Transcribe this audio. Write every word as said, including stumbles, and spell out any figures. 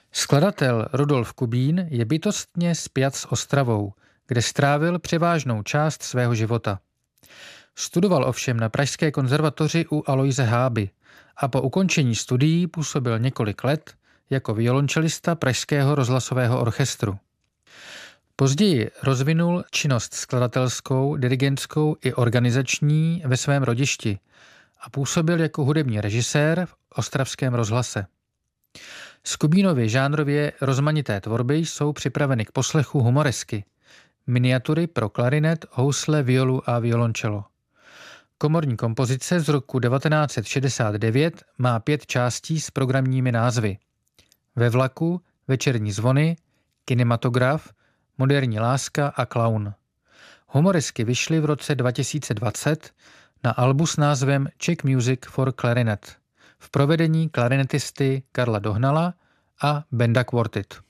Skladatel Rudolf Kubín je bytostně spjat s Ostravou, kde strávil převážnou část svého života. Studoval ovšem na Pražské konzervatoři u Aloise Háby a po ukončení studií působil několik let jako violončelista Pražského rozhlasového orchestru. Později rozvinul činnost skladatelskou, dirigentskou i organizační ve svém rodišti a působil jako hudební režisér v Ostravském rozhlase. Z Kubínovy žánrově rozmanité tvorby jsou připraveny k poslechu humoresky, miniatury pro klarinet, housle, violu a violončelo. Komorní kompozice z roku devatenáct set šedesát devět má pět částí s programními názvy: Ve vlaku, Večerní zvony, Kinematograf, Moderní láska a Klaun. Humoresky vyšly v roce dva tisíce dvacet na albu s názvem Czech Music for Clarinet v provedení klarinetisty Karla Dohnala a Benda Quartet.